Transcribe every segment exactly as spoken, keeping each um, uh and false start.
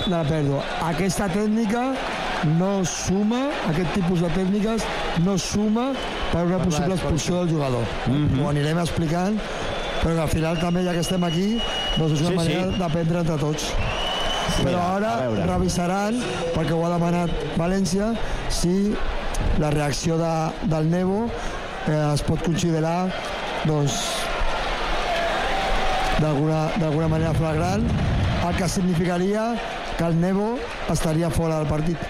de la pèrdua. Aquesta tècnica no suma, aquest tipus de tècniques no suma per una possible expulsió del jugador. Mm-hmm. Ho anirem explicant, però al final també, ja que estem aquí, doncs és una sí, manera sí. d'aprendre entre tots. Sí, però ara revisaran, perquè ho ha demanat València, si la reacció de, del Nebo eh, es pot considerar doncs d'alguna manera flagrant, el que significaria que el Nebo estaria fora del partit.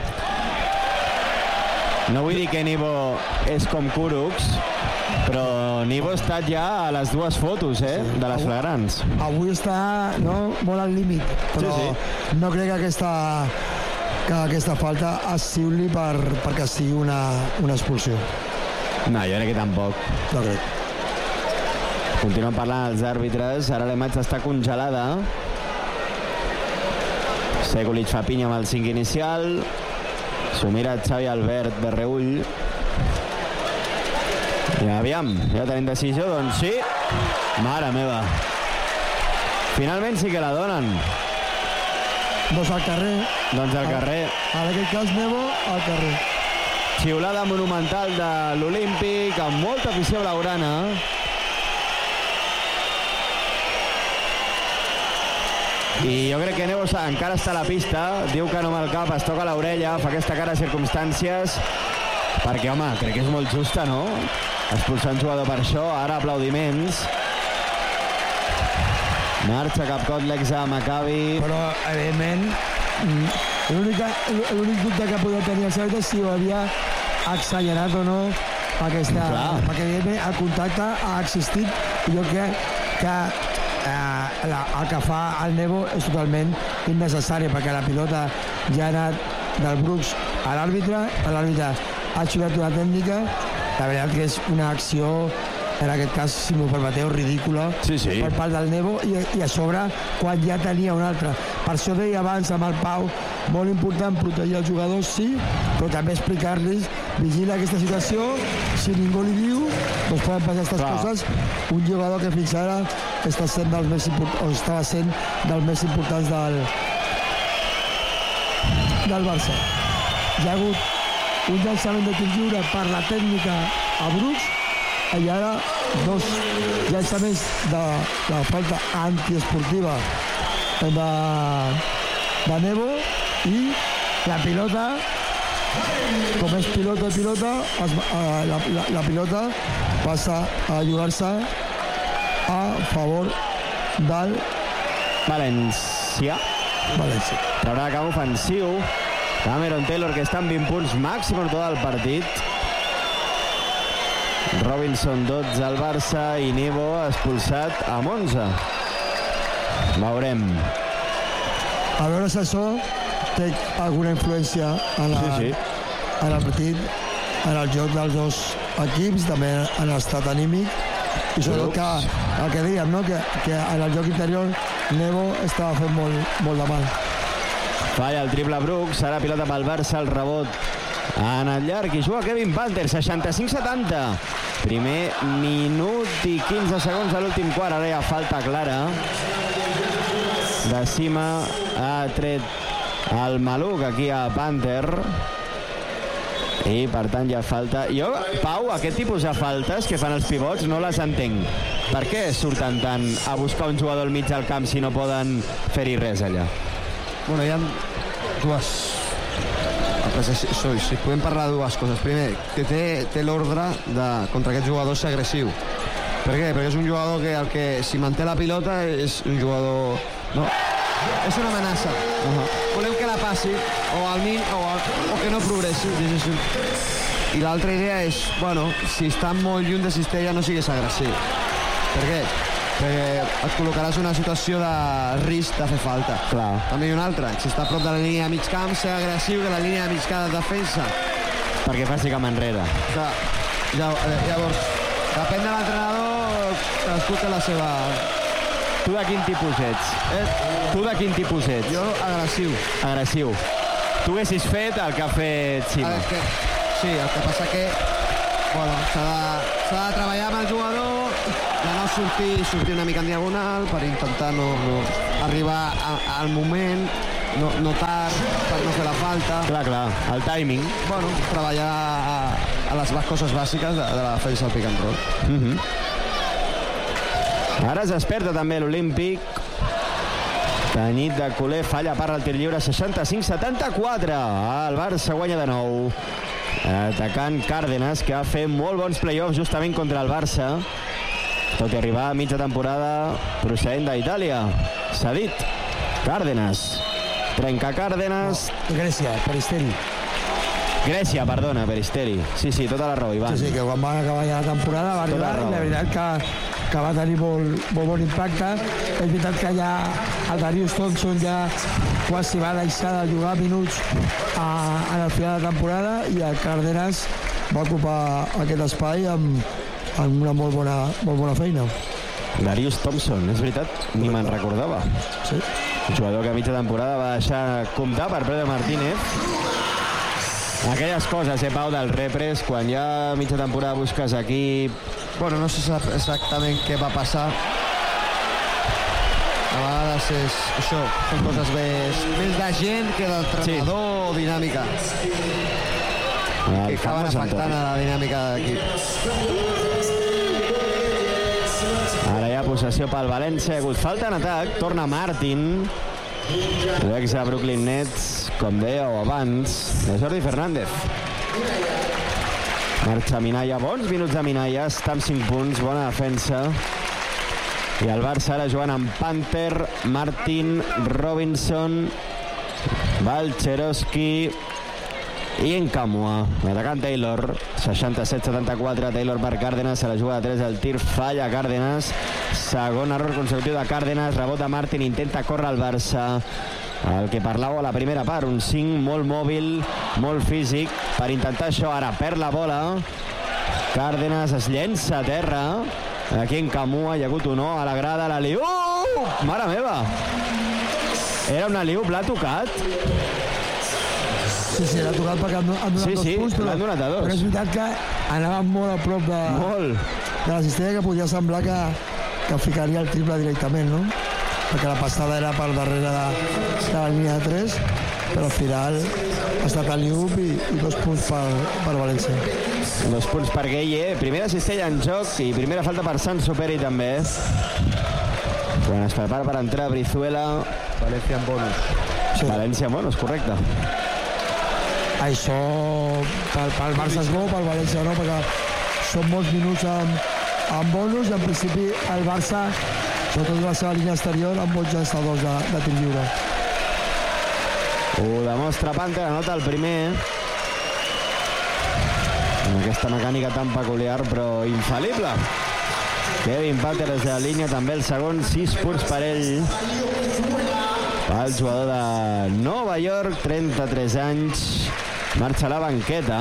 No vull dir que Nibo és com Kurucs, però Nibo ha estat ja a les dues fotos, eh, sí. de les flagrants. Avui està no, molt al límit, però sí, sí. no crec que aquesta, que aquesta falta es xiuli per, perquè sigui una, una expulsió. No, jo crec que tampoc. No crec. Continuen parlant els àrbitres, ara la imatge està congelada. Sekulic fa pinya amb el cinc inicial. S'ho mira Xavi Albert de reull. I aviam, ja tenim decisió, doncs sí. Mare meva. Finalment sí que la donen. Doncs al carrer. Doncs al carrer. En aquest cas, Nebo, al carrer. Xiulada monumental de l'Olímpic, amb molta afició blaugrana. I jo crec que Nebo encara està a la pista, diu que no amb el cap, es toca l'orella, fa aquesta cara de circumstàncies, perquè, home, crec que és molt justa, no? Expulsar un jugador per això, ara aplaudiments. Marxa Capcot, l'exa Maccabi. Però, evidentment, l'únic dubte que podia tenir el Celta és si ho havia accelerat o no aquesta... Clar. Perquè, evidentment, el contacte ha existit i jo crec que Eh, la, el que fa el Nebo és totalment innecessari, perquè la pilota ja ha anat del Brooks a l'àrbitre, l'àrbitre ha xiulat una tècnica, la veritat que és una acció, en aquest cas, si m'ho permeteu, ridícula sí, sí. per part del Nebo, i, i a sobre quan ja tenia un altre. Per això deia abans amb el Pau, molt important protegir els jugadors, sí, però també explicar-los, vigila aquesta situació, si ningú li diu, doncs poden passar aquestes Clar. coses. Un jugador que fins ara està sent dels més importants, o estava sent dels més importants del, del Barça. Hi ha hagut un llançament de tir lliure per la tècnica a Brooks, i ara dos llançaments de la falta antiesportiva de, de Nebo, i la pilota, com és pilota pilota, es, uh, la, la, la pilota passa a jugar-se a favor del València. València. Traurà camp ofensiu Cameron Taylor, que està amb vint punts màxim en tot el partit. Robinson dotze al Barça i Nebo expulsat amb onze. Veurem. A veure si això té alguna influència en, la, sí, sí. en el partit, en el joc dels dos equips, també en l'estat anímic, i sobretot que, el que dèiem, no? que, que en el joc interior Nebo estava fent molt, molt de mal. Falla el triple Brooks, ara pilota pel Barça, el rebot en el llarg, i juga Kevin Panther, seixanta-cinc setanta. Primer minut i quinze segons a l'últim quart, ara hi ha falta clara. De cima ha tret el maluc aquí a Panther, i per tant ja falta. Jo, Pau, aquest tipus de faltes que fan els pivots no les entenc. Per què surten tant a buscar un jugador al mig del camp si no poden fer-hi res allà? Bueno, hi ha dues... Si podem parlar de dues coses. Primer, que té, té l'ordre de contra aquest jugador ser agressiu. Per què? Perquè és un jugador que, el que si manté la pilota és un jugador... No, és una amenaça. Uh-huh. Volem que la passi o al min o, al, o que no progressi. I l'altra idea és, bueno, si està molt lluny de cistella no siguis agressiu. Per què? Perquè et col·locaràs en una situació de risc de fer falta. Clar. També hi ha una altra, si està a prop de la línia de mig camp, ser agressiu, que la línia de mig camp de defensa. Perquè faci camp enrere. Clar. Llavors, depèn de l'entrenador, cadascú té la seva... Tu de quin tipus ets? Eh? Tu de quin tipus ets? Jo, agressiu. Agressiu. Tu haguessis fet el que ha fet Ximo. El que, sí, el que passa que bueno, s'ha de, s'ha de treballar amb el jugador, de no sortir, sortir una mica en diagonal per intentar no, no arribar a, al moment no, no tard, per no fer la falta. Clar, clar, el timing. Bueno, treballar a, a les coses bàsiques de, de la defensa del pick and roll. Mm-hmm. Ara es desperta també l'Olímpic. Tanit de Coler falla per al tir lliure, seixanta-cinc setanta-quatre. El Barça guanya de nou. Atacant Cárdenas, que va fer molt bons play-offs justament contra el Barça, tot i arribar a mitja temporada procedent d'Itàlia. Cedit Cárdenas, trenca Cárdenas. No, Grècia, Peristeri. Grècia, perdona, Peristeri. Sí, sí, tota la raó, Ivan. Sí, sí, que quan va acabar ja la temporada va arribar i la veritat que, que va tenir molt, molt bon impacte. És veritat que ja el Darius Thompson ja quasi va deixar de jugar minuts a, a la final de temporada i el Cárdenas va ocupar aquest espai amb, amb una molt bona, molt bona feina. Darius Thompson, és veritat, ni me'n recordava. Sí. Un jugador que a mitja temporada va deixar comptar per Pedro Martínez. Aquelles coses, eh, Pau, del repres, quan ja a mitja temporada busques equip... Bueno, no sé exactament què va passar. A vegades és això, són coses més, més de gent que d'entrenador sí. o dinàmica. El que acaben afectant a la dinàmica d'equip. Ara hi ha possessió pel València, ha hagut falta en atac, torna Martin. L'ex de Brooklyn Nets, com dèieu abans, de Jordi Fernández. Marxa Minaya, bons minuts de Minaya, està amb cinc punts, bona defensa. I el Barça ara jugant amb Panther, Martin, Robinson, Valcherovski i Enkamua. Atacant Taylor, seixanta-set setanta-quatre, Taylor per Cárdenas, a la jugada de tres, el tir falla Cárdenas. Segon error consecutiu de Cárdenas, rebota Martin, intenta córrer el Barça. El que parlàveu a la primera part, un cinc molt mòbil, molt físic, per intentar això. Ara perd la bola, Cárdenas es llença a terra, aquí en Camua hi ha hagut un no a la grada, la liu, mare meva, era una liu, l'ha tocat. Sí, sí, l'ha tocat perquè han, han donat sí, dos sí, punts, però, l'han donat a dos. Però és veritat que anava molt a prop de, molt. de la cistella, que podia semblar que, que ficaria el triple directament, no? Perquè la passada era per darrere de, de la línia de tres, però al final ha estat el Liup i, i dos punts per, per València. Dos punts per Gueye, primera cistella en joc i primera falta per Sansuperi també. Quan es prepara per entrar Brizuela. València en bonus. Sí. València en bonus, correcte. Això pel, pel Barça és bo, pel València no, perquè són molts minuts amb, amb bonus i en principi el Barça, sobretot la seva línia exterior, amb molts llançadors de, de tir lliure. Ho demostra Panther, anota el primer. Amb aquesta mecànica tan peculiar però infal·lible. Kevin Panther des de la línia, també el segon, sis punts per ell. El jugador de Nova York, trenta-tres anys, marxa a la banqueta.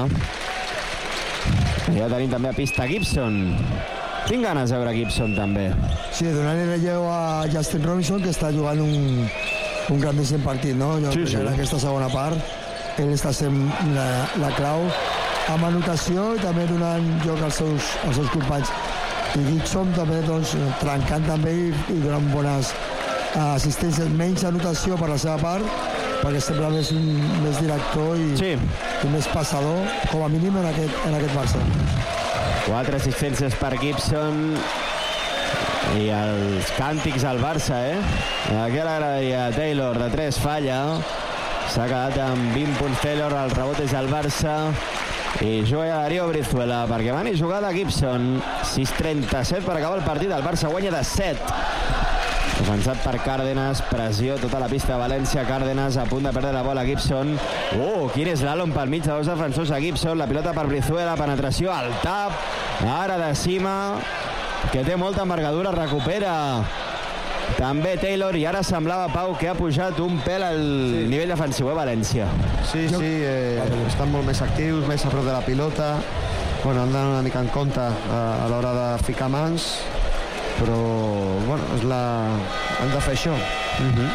I ja tenim també a pista Gibson. Tinc ganes de veure Gibson també. Sí, donant-li relleu a Justin Robinson, que està jugant un, un grandíssim partit, no? Jo sí, sí. En aquesta segona part ell està sent la, la clau amb anotació i també donant joc als seus, als seus companys. I Gibson també doncs, trencant també i, i donant bones assistències, menys anotació per la seva part, perquè sembla més, un, més director i, sí. i més passador, com a mínim en aquest, en aquest Barça. Quatre assistències per Gibson i els càntics al Barça, eh? Aquí a la graderia Taylor de tres falla, s'ha quedat amb vint punts Taylor, el rebot és al Barça i juga Darío Brizuela perquè van i jugada Gibson. Sis trenta-set per acabar el partit, el Barça guanya de set. Defensat per Cárdenas, pressió tota la pista de València, Cárdenas a punt de perdre la bola, Gibson. Oh, quin és l'Alon pel mig de dos defensors a Gibson, la pilota per Brizuela, penetració al tap, ara de cima, que té molta envergadura, recupera també Taylor i ara semblava, Pau, que ha pujat un pèl al sí. nivell defensiu a València. Sí, sí, eh, estan molt més actius, més a prop de la pilota, bueno, han d'anar una mica en compte a, a l'hora de ficar mans, però bueno, és la... han de fer això. Uh-huh.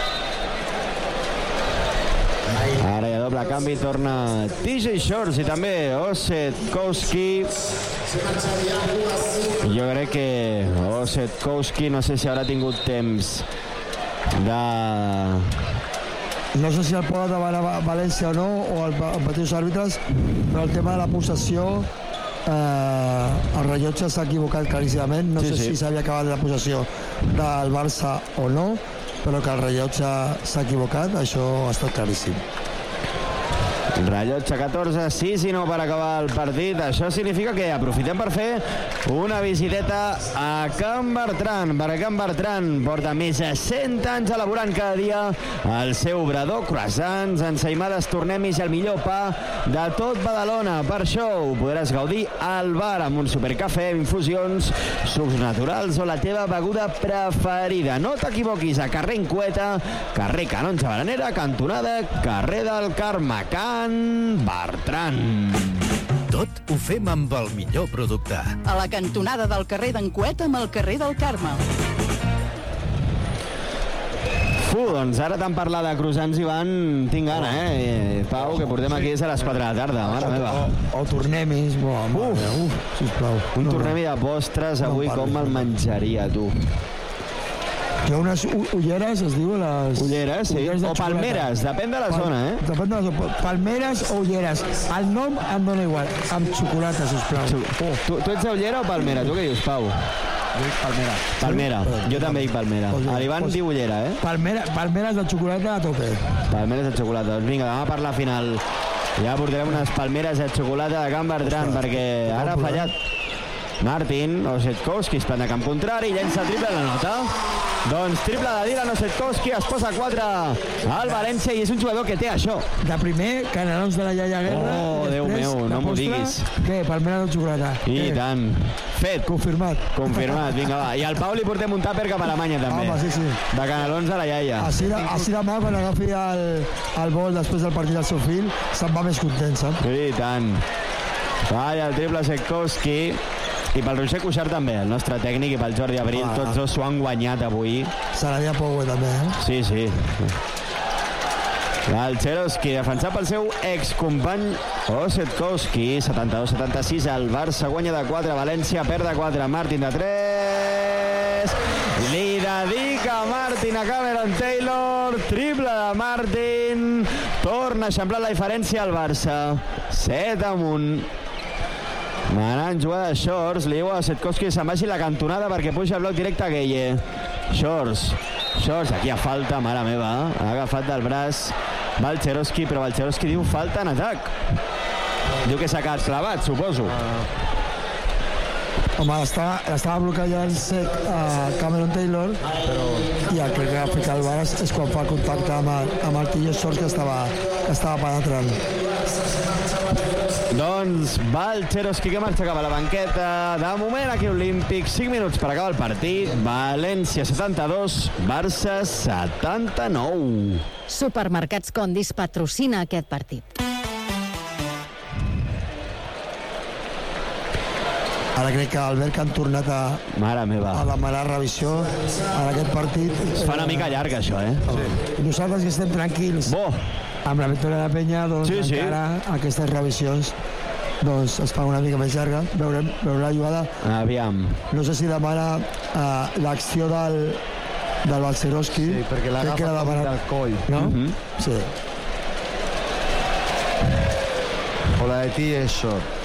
Ara hi ha doble canvi, torna T J Shorts i també Osetkowski. Jo crec que Osetkowski no sé si haurà tingut temps de no sé si el poden davant a València o no, o el, el mateixos àrbitres, però el tema de la possessió, eh, el rellotge s'ha equivocat claríssimament. No sí, sé sí. si s'havia acabat la possessió del Barça o no, però que el rellotge s'ha equivocat, això ha estat claríssim. Rellotge catorze, sis i nou per acabar el partit. Això significa que aprofitem per fer una visiteta a Can Bertran, perquè Can Bertran porta més de cent anys elaborant cada dia el seu obrador, croissants, ensaïmades, tornemis i el millor pa de tot Badalona. Per això ho podràs gaudir al bar amb un supercafè, infusions, sucs naturals o la teva beguda preferida. No t'equivoquis, a carrer Incueta, carrer Canonja Baranera, cantonada carrer del Carme. Can Bertran. Tot ho fem amb el millor producte. A la cantonada del carrer d'Encueta amb el carrer del Carme. Fu, doncs ara tant parlar de croissants, Ivan, tinc gana, eh? Pau, que portem aquí des de les quatre de la tarda, mare meva. O, o tornemis, bo, uf, uf, sisplau. Un tornemi de postres, avui com me'l menjaria, tu. Hi ha unes ulleres, es diu les... Ulleres, sí. Ulleres de o palmeres, xocolata. depèn de la Pal, zona, eh? Depèn de la zona. Palmeres o ulleres. El nom em dona igual, amb xocolata, sisplau. Oh. Tu, tu ets ullera o palmera? Tu què dius, Pau? Jo dic palmera. Palmera. Jo també dic palmera. L'Ivan diu ullera, eh? Palmera, palmeres de xocolata a tope. Palmeres de xocolata. Doncs vinga, demà per la final. Ja portarem unes palmeres de xocolata de Can Bertran, perquè ara ha fallat Martin Osetkowski, espant de camp contrari, llença triple la nota. Doncs triple de Dylan Osetkowski, es posa quatre al València i és un jugador que té això. De primer, canelons de la Iaia Guerra. Oh, Déu meu, no m'ho diguis. Què, palmera de xocolata? I Què? tant. Fet. Confirmat. Confirmat, vinga, va. I al Pau li portem un tàper cap a Alemanya, també. Home, sí, sí. De canelons de la iaia. Així, així demà, quan agafi el, el vol després del partit del seu fill, se'n va més content, saps? I tant. Vaya, el triple Osetkowski. I pel Roger Cuixart també, el nostre tècnic, i pel Jordi Abril, ah. tots dos s'ho han guanyat avui. Saradia Pogue també, eh? Sí, sí. El Cheroski, defensat pel seu excompany Osetkowski, setanta-dos setanta-sis, el Barça guanya de quatre, València perd de quatre, Martin de tres, li dedica Martin a Cameron Taylor, triple de Martin, torna a eixamplar la diferència al Barça, set amunt. Manant jugada de Shorts, li diu a Osetkowski que se'n vagi la cantonada perquè puja el bloc directe a Gueye. Shorts, Shorts, aquí ha falta, mare meva, ha agafat del braç Valcherovski, però Valcherovski diu falta en atac. Diu que s'ha quedat clavat, suposo. Home, estava, estava bloquejant sec a Cameron Taylor, però i el que ha ficat el bar és quan fa contacte amb el, amb el Tillo Shorts que estava, que estava penetrant. Doncs Valcherovski que marxa cap a la banqueta. De moment aquí Olímpic, cinc minuts per acabar el partit. València setanta-dos, Barça setanta-nou. Supermercats Condis patrocina aquest partit. Ara crec que Albert que han tornat a, Mare meva. a demanar revisió en aquest partit. Es fa una mica llarg, això, eh? Sí. I nosaltres que estem tranquils Bo. amb la victòria de Penya, doncs sí, sí. encara aquestes revisions doncs es fan una mica més llarga. Veurem, veurem la jugada. Aviam. No sé si demana uh, l'acció del, del Valcherovski. Sí, perquè l'agafa com del coll. No? Mm-hmm. Sí. O la de ti és short.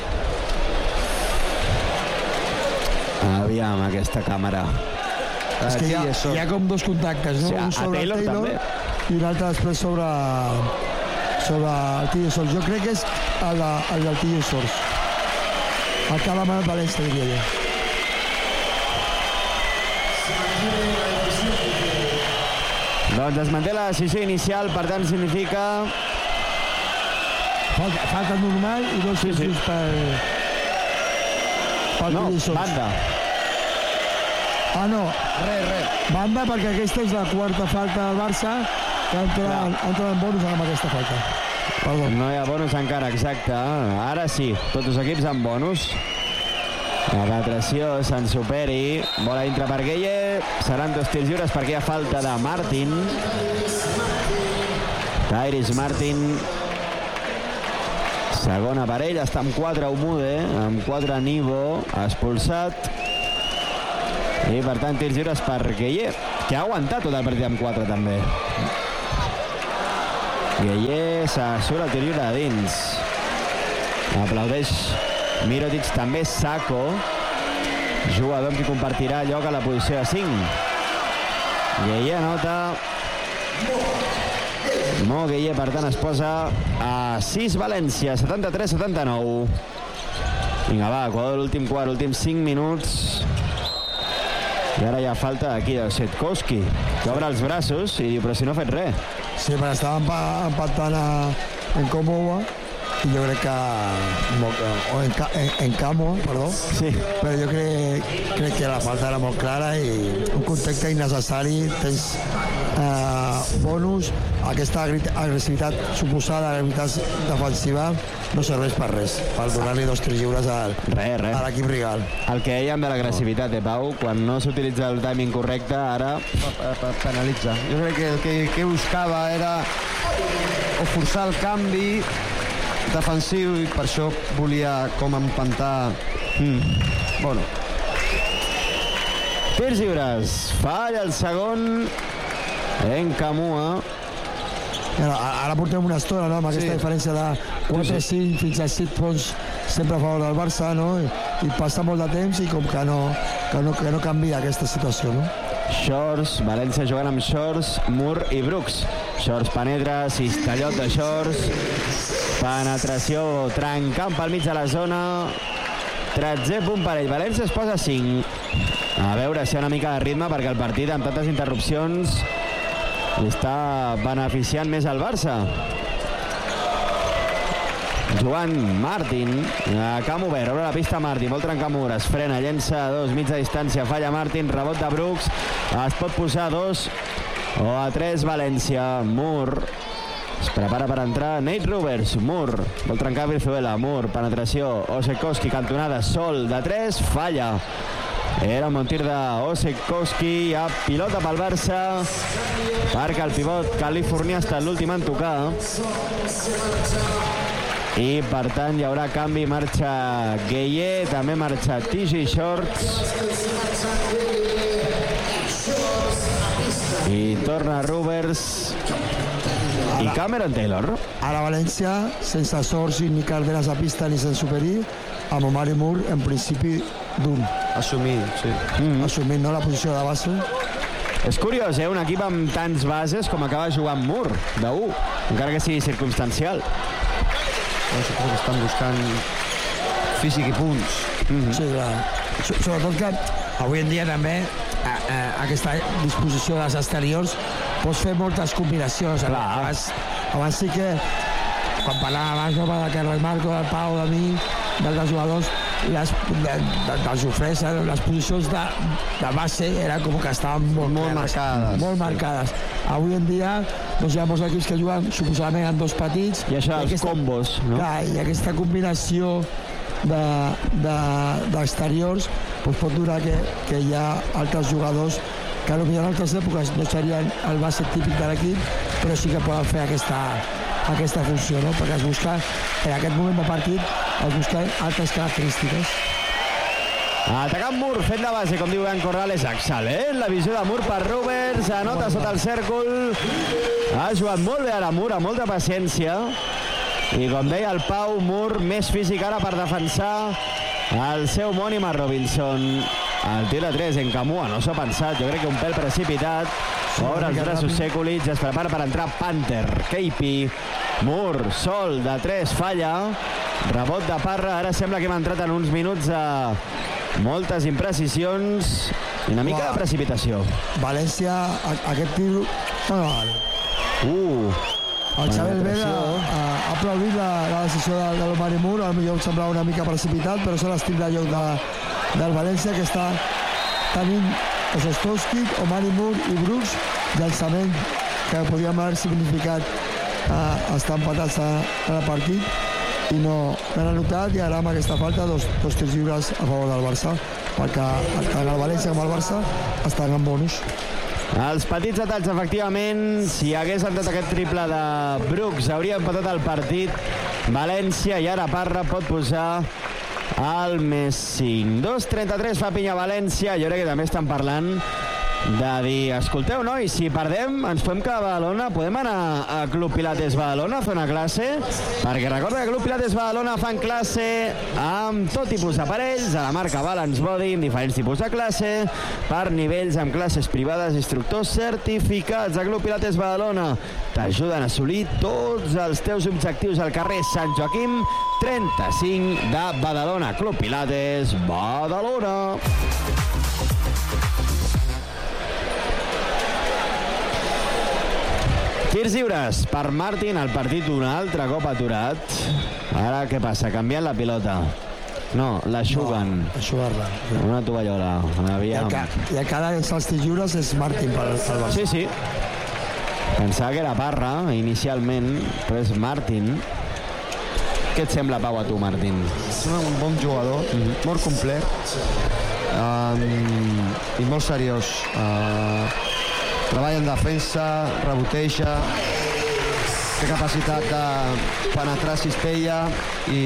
Aviam, aquesta càmera. És que hi ha, hi ha com dos contactes, no? Sí, un sobre Taylor, el Taylor també. I un altre després sobre, sobre el Tillo Shorts. Jo crec que és el, de, el del Tillo Shorts. El que ha demanat València, diria jo. Doncs es manté la decisió inicial, per tant significa... Falta, falta normal i dos sí, sí. per... per No, Tillo Shorts. banda. Ah, no, res, res. Banda perquè aquesta és la quarta falta del Barça que entra, entra en bonus amb aquesta falta. Perdó. No hi ha bonus encara, exacte. Ara sí, tots els equips amb bonus. La penetració se'n superi. Bola dintre per Gueye. Seran dos tirs lliures perquè hi ha falta de Martin. Tyrese Martin. Segona per ell, està amb quatre Umude, amb quatre Nibo, expulsat. I per tant tirs lliures per Gueye, que ha aguantat tot el partit amb quatre també. Gueye se surt el tir lliure de dins. Aplaudeix Mirotic, també Sako, jugador amb qui compartirà lloc a la posició de cinc. Gueye anota. Mo Gueye, per tant, es posa a sis València, setanta-tres setanta-nou. Vinga, va, Equador, l'últim quart, últims cinc minuts. I ara ja falta aquí de Setkowski, que obre els braços i diu, però si no ha fet res. Sí, però estava empatant en Comoa, i jo crec que... o en, en, en Camo, perdó. Sí. Però jo crec, crec que la falta era molt clara i un context innecessari. Tens eh, bonus, aquesta agressivitat suposada, agressivitat defensiva, no serveix per res, per donar-li dos tres lliures al, res, res. a l'equip rival. El que dèiem de l'agressivitat, eh, Pau? Quan no s'utilitza el timing correcte, ara... penalitza. Jo crec que el que, que buscava era o forçar el canvi defensiu i per això volia com empantar. Mm. Bueno. Tirs lliures. Falla el segon en Camua. Ara, ara portem una estona, no?, amb aquesta sí. diferència de quatre cinc fins a set punts sempre a favor del Barça, no? I, i passa molt de temps i com que no, que no, que no canvia aquesta situació, no? Shorts, València jugant amb Shorts, Mur i Brooks. Shorts penetra, cistellot de Shorts, penetració trencant pel mig de la zona, tretzè punt per ell. València es posa cinc. A veure si hi ha una mica de ritme, perquè el partit amb tantes interrupcions està beneficiant més al Barça. Joan Martin, a camp obert, obre la pista Martin, vol trencar mures, frena, llença a dos, mitja distància, falla Martin, rebot de Brooks, es pot posar a dos o a tres València. Mur es prepara per entrar Nate Roberts, Mur vol trencar Virzuela, Mur, penetració, Osekowski, cantonada, sol de tres, falla. Era un bon tir d'Osekowski, a pilota pel Barça, perquè el pivot californià està l'últim en tocar. I per tant hi haurà canvi, marxa Gueye, també marxa T J Shorts i torna Roberts i Cameron Taylor. Ara València, sense Shorts ni Cárdenas a pista ni sense Superi, amb Omar i Mur en principi d'un. Assumir, sí. Mm-hmm. Assumint, no, la posició de base. És curiós, eh? Un equip amb tants bases com acaba jugant Mur, de u, encara que sigui circumstancial. No, suposo que estan buscant físic i punts. Mm-hmm. Sí, clar. Sobretot que avui en dia també a, a, aquesta disposició dels exteriors pots fer moltes combinacions. Abans, abans sí que, quan parlàvem abans, no, de Carles Marco, del Pau, de mi, d'altres jugadors, les, de, de, dels ofers, les posicions de, de base eren com que estaven molt, molt marcades. Molt marcades. Avui en dia doncs hi ha molts equips que juguen suposadament en dos petits. I això, els combos, no? Clar, i aquesta combinació d'exteriors de, de, doncs pot donar que, que hi ha altres jugadors que potser en altres èpoques no serien el base típic de l'equip, però sí que poden fer aquesta, aquesta funció, no? Perquè es busca, en aquest moment de partit, es busquen altres característiques. Atacant Mur, fent la base, com diu Ben Corrales, excel·lent. La visió de Mur per Roberts, anota sota el cèrcol. Ha jugat molt bé ara Mur, amb molta paciència. I com deia el Pau, Mur més físic ara per defensar el seu homònim a Robinson. El tir de tres en Camua, no s'ho ha pensat, jo crec que un pèl precipitat. Obre els braços Sekulic, es prepara per entrar Panther, K P. Mur, sol de tres, falla. Rebot de Parra, ara sembla que hem entrat en uns minuts a moltes imprecisions i una mica de precipitació. València, aquest tir... Bueno, uh, el Xavier Vela ha, ha aplaudit la, la decisió de, de l'Omar Mur, potser em semblava una mica precipitat, però és l'estil de joc de, del València, que està tenint Osekowski, Omar Mur i Brooks, llançament que podríem haver significat eh, estar empatats a, a el partit, i no l'han anotat, i ara amb aquesta falta dos, dos tirs lliures a favor del Barça, perquè tant el València com el Barça estan en bonus. Els petits detalls, efectivament, si hagués entrat aquest triple de Brooks hauria empatat el partit València, i ara Parra pot posar el més cinc. dos trenta-tres fa pinya València. Jo crec que també estan parlant de dir, escolteu, nois, si perdem, ens podem quedar a Badalona, podem anar a Club Pilates Badalona a fer una classe, perquè recorda que Club Pilates Badalona fan classe amb tot tipus d'aparells, a la marca Balance Body, amb diferents tipus de classe, per nivells amb classes privades, instructors certificats. A Club Pilates Badalona t'ajuden a assolir tots els teus objectius al carrer Sant Joaquim trenta-cinc de Badalona. Club Pilates Badalona. Tirs lliures per Martin, el partit un altre cop aturat. Ara què passa? Canvien la pilota. No, l'eixuguen. No, eixugar-la. Una tovallola. Aviam. I el que, i el que ha de els tirs lliures és Martin pel, pel Barça. Sí, sí. Pensava que era Parra, inicialment, però és Martin. Què et sembla, Pau, a tu, Martin? És un bon jugador, mm-hmm. molt complet um, i molt seriós. Uh, treballa en defensa, reboteja, té capacitat de penetrar cistella i,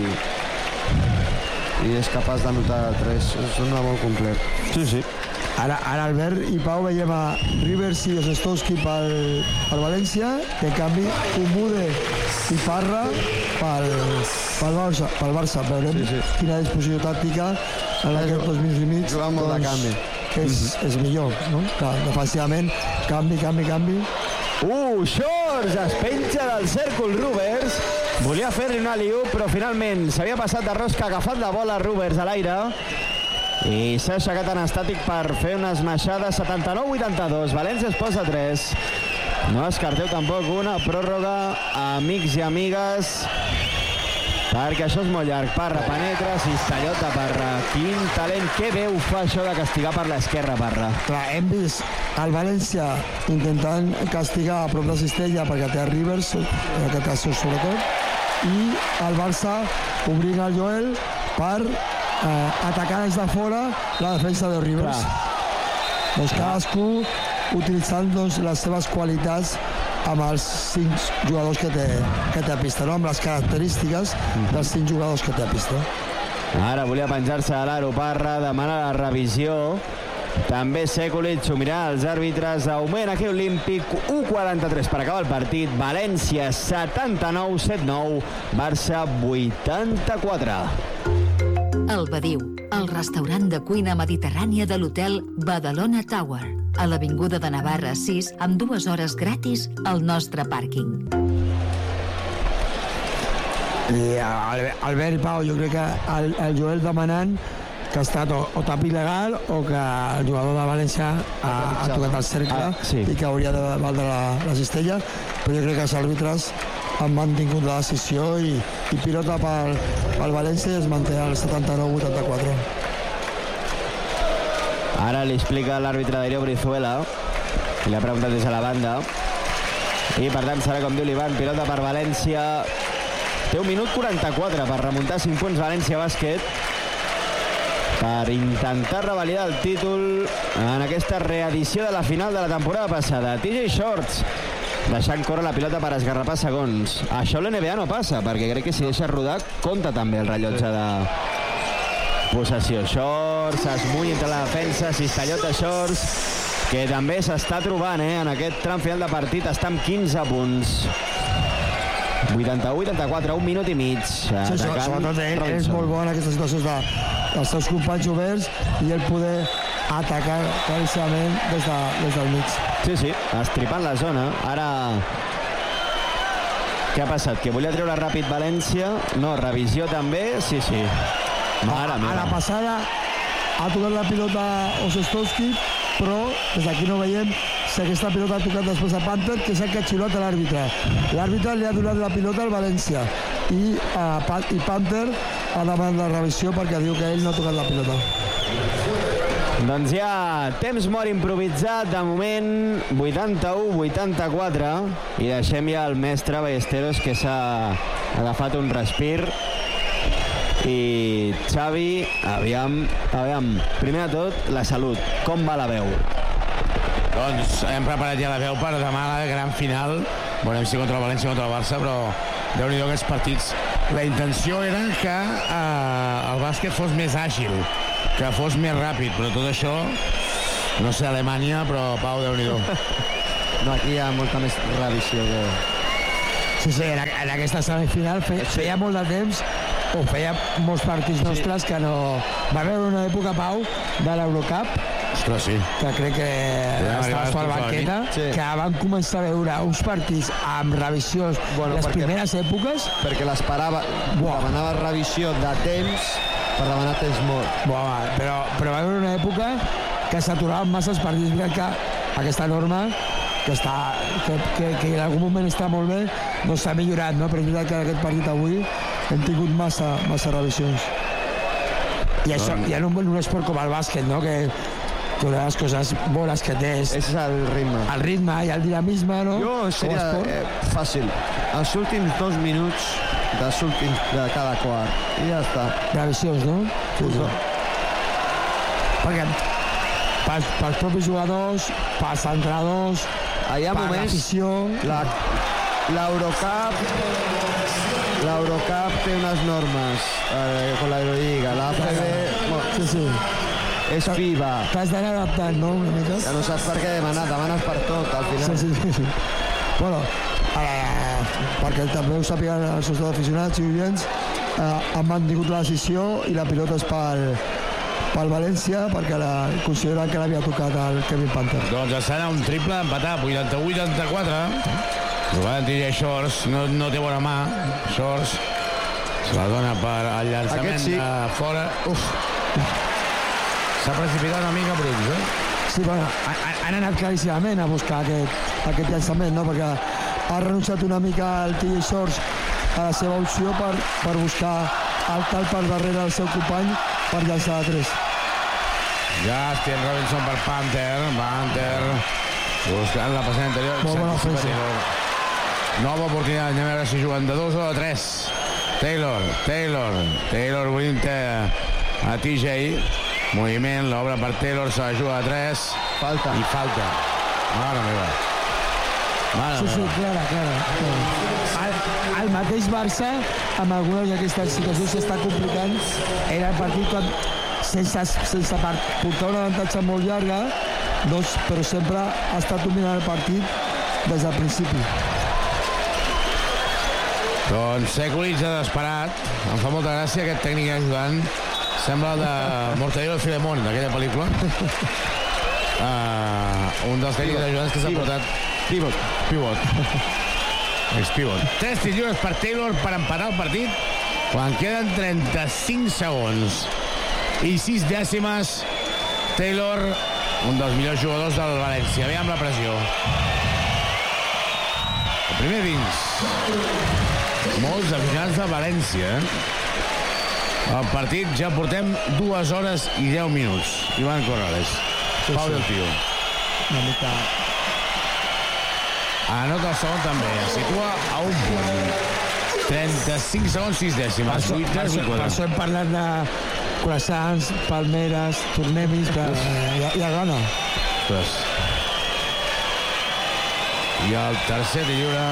i és capaç d'anotar tres. És un molt complet. Sí, sí. Ara, ara Albert i Pau veiem a Rivers i Osestowski pel, pel València, i en canvi Umude i Parra pel, pel, Barça, pel Barça. Veurem sí, sí. quina disposició tàctica en aquests dos minuts i mig. Jugant molt de canvi. És, mm-hmm. és millor, no? Clar, defensivament, canvi, canvi, canvi. Uh, Shorts es penja del cèrcol Rivers. Volia fer-li un alley-oop, però finalment s'havia passat de rosca, agafat la bola Rivers a l'aire i s'ha aixecat en estàtic per fer una esmaixada. Setanta-nou vuitanta-dos, València es posa tres. No descarteu tampoc una pròrroga, amics i amigues, perquè això és molt llarg. Parra penetra, Cistellota, Parra. Quin talent, que bé ho fa això de castigar per l'esquerra, Parra. Clar, hem vist el València intentant castigar a prop de Cistella perquè té Rivers, aquest cas sobretot, i el Barça obrint el Joel per eh, atacar des de fora la defensa de Rivers. Clar. Doncs cadascú utilitzant doncs, les seves qualitats amb els cinc jugadors que té, que té a pista, no? Amb les característiques dels cinc jugadors que té a pista. Ara volia penjar-se a l'Aro Parra, demana la revisió. També Sekulic ho mirà els àrbitres. Augment aquí olímpic, u quaranta-tres per acabar el partit. València setanta-nou setanta-nou, Barça vuitanta-quatre. El Badiu, el restaurant de cuina mediterrània de l'hotel Badalona Tower, a l'avinguda de Navarra sis, amb dues hores gratis al nostre pàrquing. I Albert i Pau, jo crec que el, el Joel demanant que ha estat o, o tap il·legal o que el jugador de València ha, ha tocat el cercle ah, sí. i que hauria de valdre la, la cistella, però jo crec que els àrbitres han mantingut la decisió i, i pilota pel, pel València i es manté al setanta-nou vuitanta-quatre. Ara li explica l'àrbitre d'Aireo Brizuela i l'ha preguntat des de la banda i per tant serà com diu l'Ivan, pilota per València. Té un minut quaranta-quatre per remuntar cinc punts València Bàsquet per intentar revalidar el títol en aquesta reedició de la final de la temporada passada. T J Shorts deixant córrer la pilota per esgarrapar segons. Això a l'N B A no passa, perquè crec que si deixa rodar compta també el rellotge de possessió. Shorts es mull entre la defensa, Cistellota Shorts, que també s'està trobant eh, en aquest tram final de partit, està amb quinze punts. vuitanta-u vuitanta-quatre, un minut i mig. Sí, sobretot ell, ell és molt bo en aquestes situacions de, dels seus companys oberts i ell poder atacar claríssimament des, de, des del mig. Sí, sí, estripant la zona. Ara, què ha passat? Que volia treure ràpid València? No, revisió també? Sí, sí. Mare meva. A la passada ha tocat la pilota Osestowski, però des d'aquí no veiem si aquesta pilota ha tocat després a Panther, que és el que ha xiulat l'àrbitre. L'àrbitre li ha donat la pilota al València i, uh, i Panther ha demanat la revisió perquè diu que ell no ha tocat la pilota. Doncs ja temps mort improvisat, de moment vuitanta-u vuitanta-quatre, i deixem ja el mestre Ballesteros, que s'ha agafat un respir. I Xavi, aviam, aviam, primer de tot, la salut. Com va la veu? Doncs hem preparat ja la veu per demà la gran final. Veurem si contra el València o contra el Barça, però déu-n'hi-do aquests partits. La intenció era que eh, el bàsquet fos més àgil, que fos més ràpid, però tot això No sé Alemanya, però Pau, Déu-n'hi-do. No, aquí hi ha molta més revisió que... Sí, sí, en, en aquesta semifinal fe, feia molt de temps, o feia molts partits nostres que no... Va haver una època, Pau, de l'Eurocup, Ostres, sí. que crec que Ja estaves per la banqueta, Sí. que van començar a veure uns partits amb revisions Bueno, les perquè- primeres èpoques. Perquè l'esperava, Buah. demanava revisió de temps per demanar temps mort. Buah, però, però va haver una època que s'aturaven massa els partits. Mira que aquesta norma, que, està, que, que, que en algun moment està molt bé, no s'ha millorat, no? Però és veritat que en aquest partit avui hem tingut massa, massa revisions. I això, hi ha un, un esport com el bàsquet, no? Que, que una de les coses bones que té és Ese és el ritme. el ritme i el dinamisme, no? Jo Com a seria esport. eh, fàcil. Els últims dos minuts dels últims de cada quart. I ja està. Revisions, no? Sí, sí. Perquè pels, pels propis jugadors, pels entrenadors, Hi ha per moments... l'afició... La, L'Eurocup... L'Eurocup té unes normes eh, con la Euroliga. La A C B... Bueno, Sí, sí. és FIBA. T'has d'anar adaptant, no? Una mica? Ja no saps per què demanar, demanes per tot, al Sí, final. sí, sí, sí. Bueno, eh, perquè també ho sàpiguen els nostres aficionats i oients, eh, han mantingut la decisió i la pilota és pel, pel València perquè la, consideren que l'havia tocat el Kevin Panther. Doncs estan a un triple empatat, vuitanta-u vuitanta-quatre. Valentín Shores no, no té bona mà. Shores se la dona per al llançament Aquest sí. de fora. Uf. S'ha precipitat una mica Brooks, eh? Sí, bueno, han, han anat claríssimament a buscar aquest, aquest llançament, no? Perquè ha renunciat una mica el T J Shorts a la seva opció per, per buscar el tal per darrere del seu company per llançar a tres. Justin Robinson per Panther. Panther buscant la passada anterior. Molt bona S'anticipa ofensa. Taylor. Nova oportunitat, anem a veure si juguen de dos o de tres. Taylor, Taylor, Taylor Winter a T J. Moviment, l'obra per Taylor, se la juga a tres. Falta. I falta. Mare meva. Mare Sí, sí, meva. clara, clara. clara. El, el mateix Barça, amb algunes d'aquestes situacions, s'està complicant. Era el partit quan, sense, sense part, portar una avantatge molt llarga, doncs, però sempre ha estat dominant el partit des del principi. Doncs Sekulic ha desesperat. Em fa molta gràcia aquest tècnic ajudant. Sembla el de Mortadelo y Filemón, d'aquella pel·lícula. Uh, un dels tècnics ajudants que s'ha portat... Pivot. Pivot. Ex-pivot. Tres tirs lliures per Taylor per empatar el partit quan queden trenta-cinc segons. I sis dècimes. Taylor, un dels millors jugadors del València. Aviam la pressió. El primer dins. Molts aficionats de València. El partit ja portem dues hores i deu minuts. Ivan Corrales. Pau del Tio. Una mica... Anota el segon també. Es situa a un punt. trenta-cinc segons, sis Per dècimes. això, vuit, per, tres, això, vuit, per quatre. això hem parlat de croissants, palmeres, tornemis, que ja, ja gana. Ostres. I el tercer de lliure.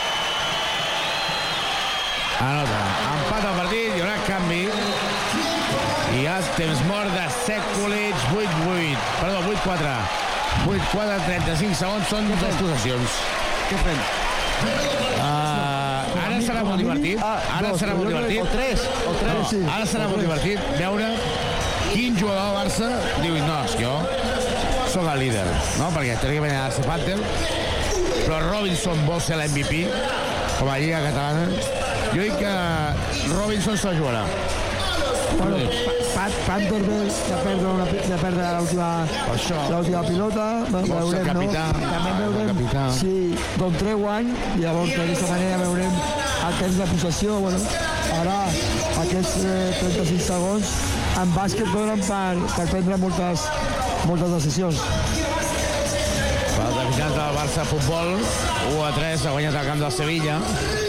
Anota. Empat al partit, hi haurà canvi. I ha temps mort de Sekulic, vuit vuit. Perdó, vuit quatre. vuit quatre, trenta-cinc segons, són dues possessions. Què fem? Uh, ara serà molt divertit. Ara dos, serà molt jo crec- divertit. O tres, o tres. No, sí. ara serà molt divertit veure quin jugador del Barça diu, no, és que jo sóc el líder, no? Perquè teòricament ha de ser Panther, però Robinson vol ser l'M V P com a Lliga Catalana. Jo dic que Robinson se la jugarà. Bueno, Pat, Panther ve de perdre, una, de perdre l'última això. l'última pilota, ve- Vol ser veurem, no? capità. També Ah, veurem capità. si d'on treu guany, i llavors d'aquesta manera veurem el temps de possessió. Bueno, ara, aquests eh, trenta-cinc segons, en bàsquet donen per, per prendre moltes, moltes decisions. Els aficionats del Barça Futbol, u a tres, ha guanyat el camp del Sevilla.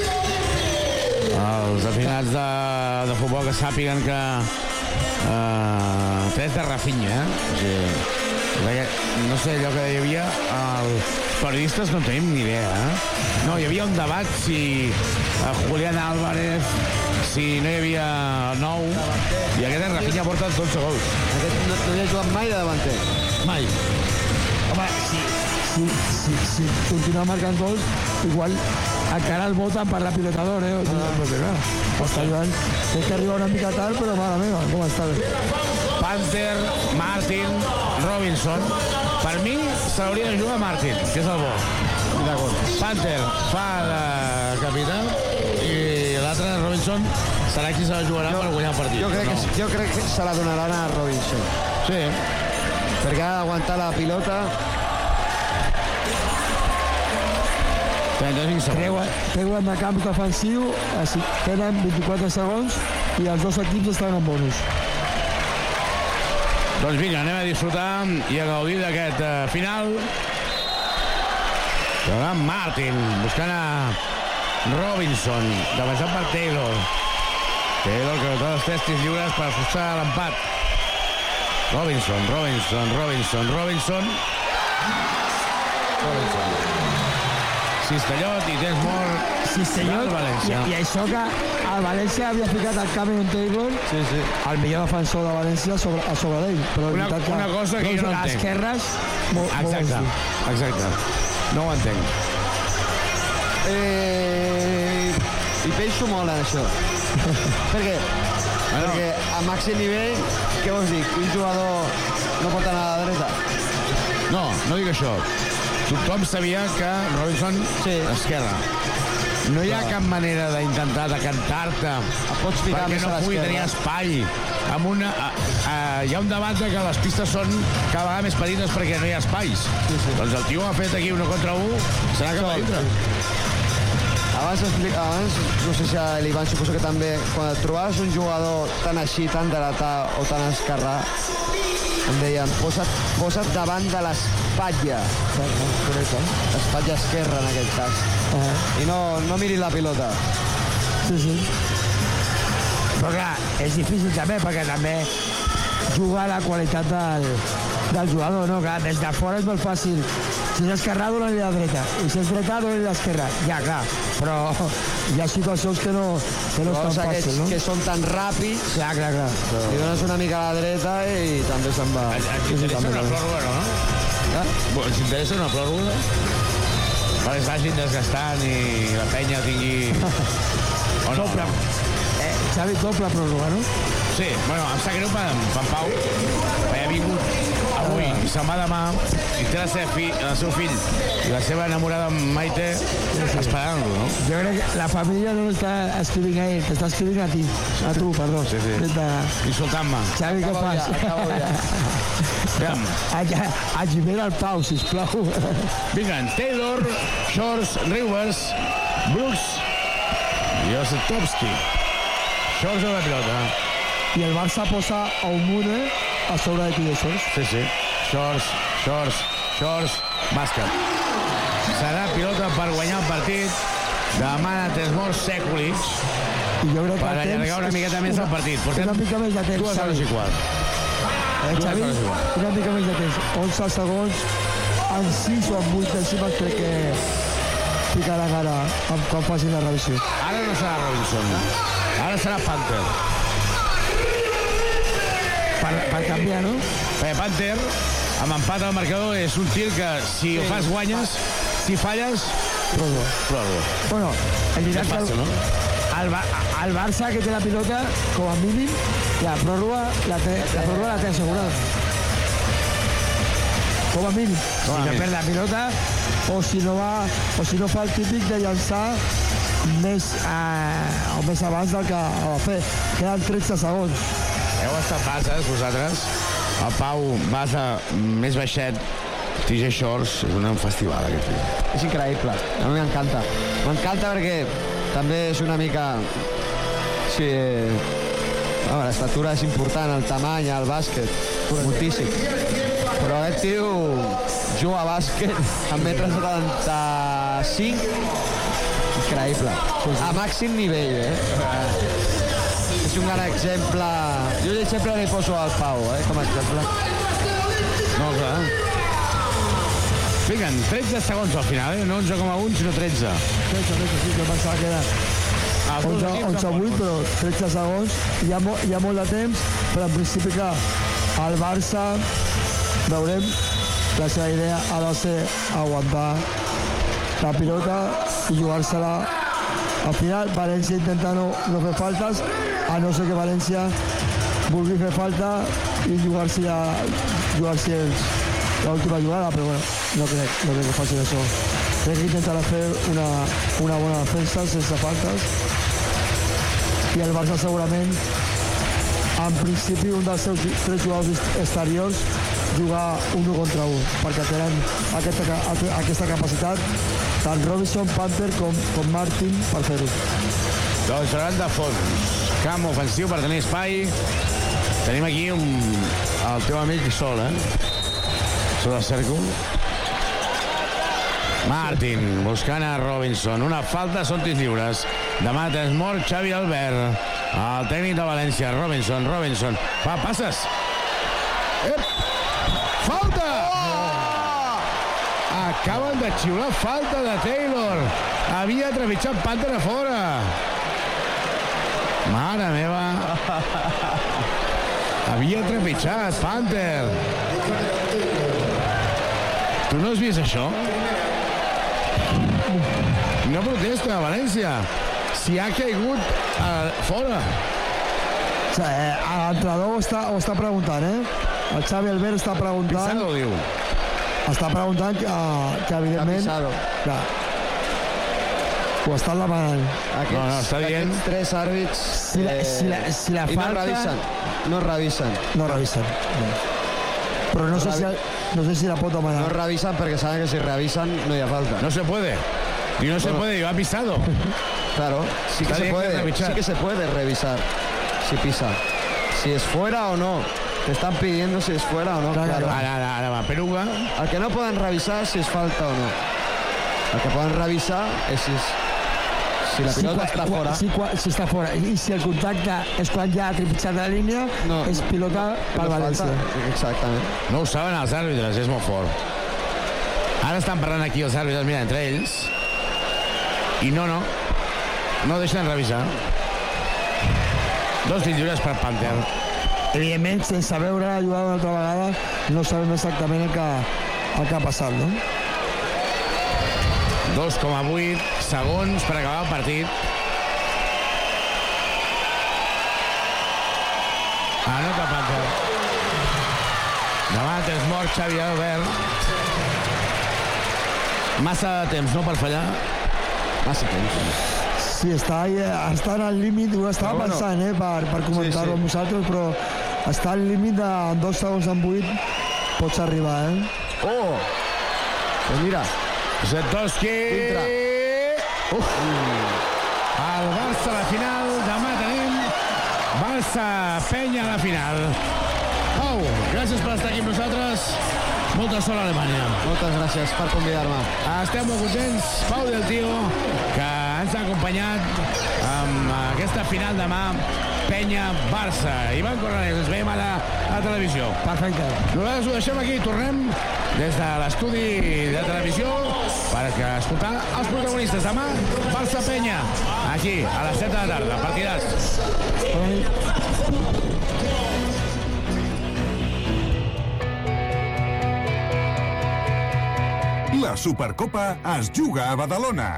Els aficionats de, de futbol que sàpiguen que uh, tres de Rafinha, eh? O sigui, no sé, allò que hi havia, els periodistes no tenim ni idea, eh? No, hi havia un debat si uh, Julián Álvarez, si no hi havia nou, i aquest Rafinha porta dotze gols. Aquest no, no havia jugat mai de davanter. Mai. Home, si, si, si, si continua marcant gols, igual encara el voten per la pilota d'or, eh? Ah. Perquè, clar, està jugant, té que arribar una mica tard, però mare meva, com està bé. Panther, Martin, Robinson. Per mi, se l'hauria de jugar Martin, que és el bo. D'acord. Panther fa de capità i l'altre, Robinson, serà qui se la jugarà jo, per guanyar el partit. Jo crec, no. que, jo crec que se la donaran a Robinson. Sí. Perquè ha d'aguantar la pilota. trenta-cinc segons. Treuen, treuen de camp defensiu, tenen vint-i-quatre segons i els dos equips estan en bonus. Doncs vinga, anem a disfrutar i a gaudir d'aquest uh, final. Jugant Martin, buscant a Robinson, defensat per Taylor. Taylor que nota els tres tirs lliures per forçar l'empat. Robinson, Robinson, Robinson, Robinson. Robinson. Cistellot i tens molt... Cistellot, i, i això que el València havia ficat el Cameron Taylor, sí, sí. el millor defensor de València sobre, a sobre d'ell. Però una, que una cosa que jo no entenc. Esquerres, molt, exacte, molt exacte. No ho entenc. Eh, I penso molt en això. Per què? Bueno. Perquè a màxim nivell, què vols dir? Un jugador no pot anar a la dreta? No, no dic això. Tothom sabia que Robinson sí. esquerra. No hi ha cap manera d'intentar decantar-te perquè no pugui tenir espai. Amb una, a, a, hi ha un debat que les pistes són cada vegada més petites perquè no hi ha espais. Sí, sí. Doncs el tio ha fet aquí una contra un, serà cap a dintre. Abans, abans, no sé si a l'Ivan suposo que també, quan et trobaves un jugador tan així, tan dretà o tan esquerrà, em deien, posa't, posa't davant de l'espatlla. L'espatlla esquerra, en aquest cas. Uh-huh. I no, no miris la pilota. Sí, sí. Però clar, és difícil també, perquè també juga la qualitat del, del jugador, no? Clar, des de fora és molt fàcil. Si és esquerrà, dona-li la dreta. I si és dreta, dona-li l'esquerra. Ja, clar. Però hi ha situacions que no, que no és tan fàcil, no? Que són tan ràpids. Clar, clar, clar. Però... li dones una mica a la dreta i també se'n va. Et interessa una pròrroga, no? Eh? Ens interessa una pròrroga? Perquè s'hagin desgastant i la penya tingui... O no, doble. Eh, Xavi, doble pròrroga, no? Sí, bueno, em sap greu per en Pau, perquè ha vingut avui, se'n va demà, i té la seva fi, el seu fill i la seva enamorada Maite esperant-lo, no? Jo crec que la família no està escrivint a ell, t'està escrivint a ti, a tu, perdó. Sí, sí. De... insultant-me. Xavi, què fas? Ja, acabo ja. ja. Allibera el Pau, sisplau. Vinga, Taylor, Shores, Rivers, Brooks i Osetowski. Shores a la pilota. I el Barça posa a un Mune a sobre de T. Shores. Sí, sí. Shores, Shores, Shores, bàsquet. Serà pilota per guanyar el partit. Demana Tesmor Sekulic. I jo crec que per allargar una miqueta més el partit. Portem una mica més de temps. Dues hores i quart. Eh, Xavi? Una mica més de temps. onze segons, en sis o en vuit decímetres crec que ficaran ara quan facin la revisió. Ara no serà Robinson. Ara serà Panther. Per, per canviar, no? Perquè Panther, amb empat al marcador, és un tir que si ho fas guanyes, si falles... Pròrroga. Pròrroga. Bueno, el veritat que el, el, el Barça que té la pilota, com a mínim, la pròrroga la té, la pròrroga la té assegurada. Com a mínim. Com a si no perd la pilota, o si no va, o si no fa el típic de llançar més, eh, o més abans del que va fer. Queden tretze segons. Heu estat bases, vosaltres. El Pau, base més baixet, T J Shores, és un festival, aquest fill. És increïble. A mi m'encanta. M'encanta perquè també és una mica... Sí, eh... no, l'estatura és important, el tamany, el bàsquet, moltíssim. Però aquest tio juga a bàsquet a metre setanta-cinc. Increïble. A màxim nivell, eh? És un gran exemple. Jo l'exemple li poso al Pau, eh, com a exemple. No, clar. Vinga, tretze segons al final, eh? No onze coma un, sinó tretze. tretze, tretze, sí, que pensava que era onze coma vuit, però tretze segons. Hi ha, mo, hi ha molt de temps, però en principi, clar, el Barça veurem. La seva idea ha de ser aguantar la pilota i jugar-se-la. Al final, València intenta no, no fer faltes, a no ser que València vulgui fer falta i jugar-s'hi jugar-s'hi l'última jugada, però bueno, no crec, no crec que faci això. Crec que intentarà fer una, una bona defensa sense faltes i el Barça segurament, en principi, un dels seus tres jugadors exteriors jugar un contra un, perquè tenen aquesta, aquesta capacitat tant Robinson, Panther com, com Martin per fer-ho. Doncs seran de fons. Camp ofensiu per tenir espai. Tenim aquí un, el teu amic sol, eh? Sobre el cèrcol. Martin buscant a Robinson. Una falta, són tirs lliures. Demà tens mort Xavi Albert. El tècnic de València, Robinson, Robinson. Fa passes. Ep! Falta! Oh! Acaben de xiular falta de Taylor. Havia trepitjat Panther a fora. Mare meva. Havia trepitjat Panther. Tu no has vist això? No protesta a València. Si ha caigut uh, fora. O sigui, l'entrenador ho està, ho està preguntant, eh? El Xavi Albert està preguntant... Pizarro diu. Està preguntant que, que evidentment... Que, ho estan demanant. Aquests, no, no, està dient... Aquests tres àrbits... Si la, si la, si la I falta... no revisen. No revisen. No revisen. No. Però no, no, sé si, no sé si la pot demanar. No revisen perquè saben que si revisen no hi ha falta. No se puede. Y no bueno. se puede, yo ha pisado. Claro, sí que, se puede, que sí que se puede revisar si pisa. Si es fuera o no. Te están pidiendo si es fuera o no. Claro, claro. Ara, ara, ara va, Peruga. El que no poden revisar si es falta o no. El que poden revisar és si, és, si la pilota si, està fora. Si, si està fora. I si el contacte és quan ja ha trepitjat la línia, no, és pilota per no València. Falta. Exactament. No ho saben els àrbitres, és molt fort. Ara estan parlant aquí els àrbitres, mira, entre ells. I no, no. No deixen revisar. Dos tirs lliures per Panther. Evidentment, sense veure la jugada una altra vegada, no sabem exactament el que, el que ha passat, no? dos coma vuit segons per acabar el partit. Anota Panther. Davant tens mort Xavi Albert. Massa temps, no, per fallar? Massa temps. Sí, està, està al límit, ho estava bueno, pensant, eh, per, per comentar-ho sí, sí. amb nosaltres, però està al límit de dos segons en vuit, pots arribar, eh? Oh! Pues mira. Zetowski! Uf. El Barça a la final, demà tenim Barça-Penya a la final. Pau, gràcies per estar aquí amb nosaltres. Molta sort a Alemanya. Moltes gràcies per convidar-me. Estem molt contents, Pau del Tio, que ens ha acompanyat amb aquesta final demà, Penya-Barça. Ivan Corrales, ens veiem a la, a la televisió. Perfecte. Nosaltres ho deixem aquí, tornem des de l'estudi de televisió per escoltar els protagonistes. Demà, Barça-Penya, aquí, a les set de la tarda. Partidàs. La Supercopa es juga a Badalona.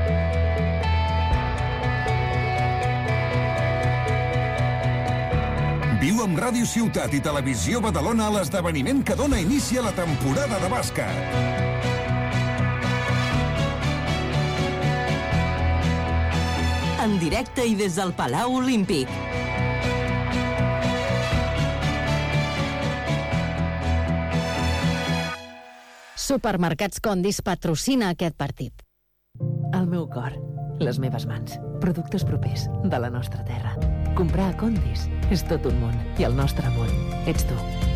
Viu amb Ràdio Ciutat i Televisió Badalona l'esdeveniment que dona inici a la temporada de bàsquet. En directe i des del Palau Olímpic. Supermercats Condis patrocina aquest partit. El meu cor, les meves mans, productes propers de la nostra terra. Comprar a Condis és tot un món i el nostre món ets tu.